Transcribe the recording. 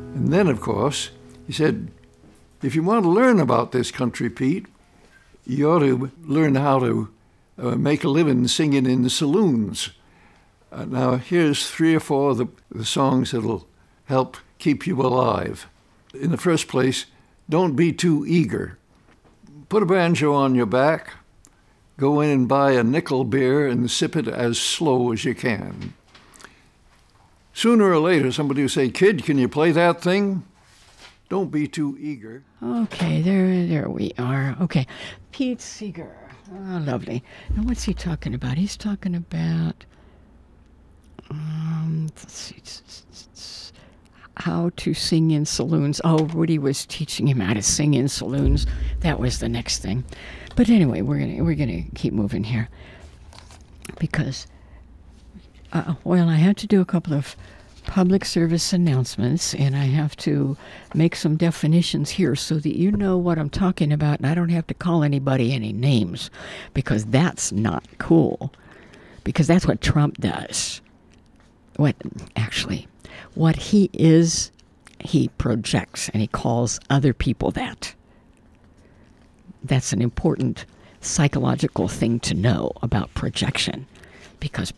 And then, of course, he said, if you want to learn about this country, Pete, you ought to learn how to make a living singing in the saloons. Now, here's 3 or 4 of the songs that'll help keep you alive. In the first place, don't be too eager. Put a banjo on your back, go in and buy a nickel beer and sip it as slow as you can. Sooner or later, somebody will say, kid, can you play that thing? Don't be too eager. Okay, there we are. Okay, Pete Seeger. Oh, lovely. Now, what's he talking about? He's talking about, let's see, how to sing in saloons. Oh, Woody was teaching him how to sing in saloons. That was the next thing. But anyway, we're gonna keep moving here because, I have to do a couple of public service announcements, and I have to make some definitions here so that you know what I'm talking about, and I don't have to call anybody any names, because that's not cool, because that's what Trump does. What he is, he projects, and he calls other people that. That's an important psychological thing to know about projection, because